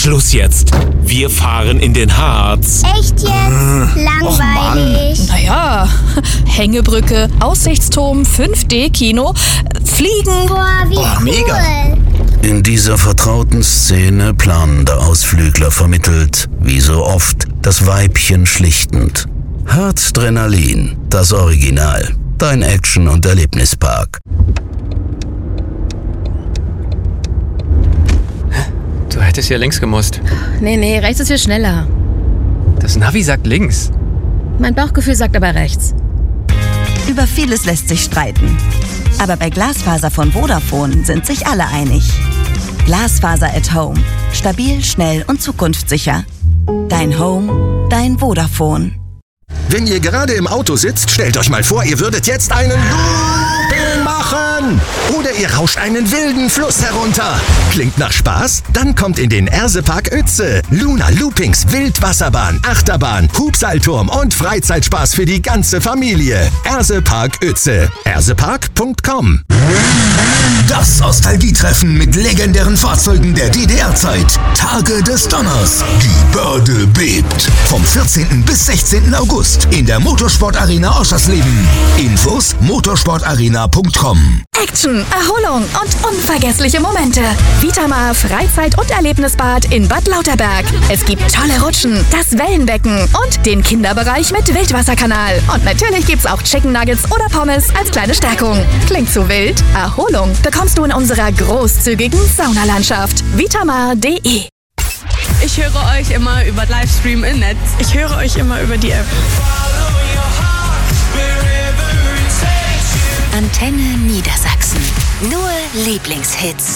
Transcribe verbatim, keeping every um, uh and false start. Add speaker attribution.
Speaker 1: Schluss jetzt. Wir fahren in den Harz.
Speaker 2: Echt jetzt? Äh, Langweilig.
Speaker 3: Naja, Hängebrücke, Aussichtsturm, fünf D Kino, Fliegen.
Speaker 2: Boah, wie
Speaker 4: Oh,
Speaker 2: cool.
Speaker 4: mega.
Speaker 5: In dieser vertrauten Szene planender Ausflügler vermittelt, wie so oft, das Weibchen schlichtend. Harzdrenalin, das Original. Dein Action- und Erlebnispark.
Speaker 6: Du hättest hier links gemusst.
Speaker 7: Nee, nee, rechts ist viel schneller.
Speaker 6: Das Navi sagt links.
Speaker 7: Mein Bauchgefühl sagt aber rechts.
Speaker 8: Über vieles lässt sich streiten. Aber bei Glasfaser von Vodafone sind sich alle einig. Glasfaser at Home. Stabil, schnell und zukunftssicher. Dein Home, dein Vodafone.
Speaker 4: Wenn ihr gerade im Auto sitzt, stellt euch mal vor, ihr würdet jetzt einen Looping machen. Oder ihr rauscht einen wilden Fluss herunter. Klingt nach Spaß? Dann kommt in den Ersepark Uetze. Luna Loopings, Wildwasserbahn, Achterbahn, Hubseilturm und Freizeitspaß für die ganze Familie. Ersepark Uetze. ersepark punkt com.
Speaker 9: Das Nostalgietreffen mit legendären Fahrzeugen der D D R-Zeit. Tage des Donners. Die Börde bebt. Vom vierzehnten bis sechzehnten August in der Motorsportarena Oschersleben. Infos motorsportarena punkt com.
Speaker 3: Action, Erholung und unvergessliche Momente. Vitamar Freizeit- und Erlebnisbad in Bad Lauterberg. Es gibt tolle Rutschen, das Wellenbecken und den Kinderbereich mit Wildwasserkanal. Und natürlich gibt's auch Chicken Nuggets oder Pommes als kleine Stärkung. Klingt zu wild? Erholung bekommst du in unserer großzügigen Saunalandschaft. vitamar punkt de.
Speaker 10: Ich höre euch immer über Livestream im Netz. Ich höre euch immer über die App.
Speaker 11: Antenne Niedersachsen. Nur Lieblingshits.